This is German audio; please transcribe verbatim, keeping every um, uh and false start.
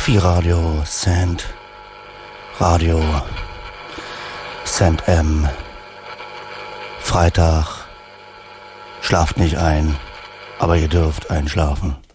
Steffi Radio, Sand Radio, Sand M. Freitag, schlaft nicht ein, aber ihr dürft einschlafen.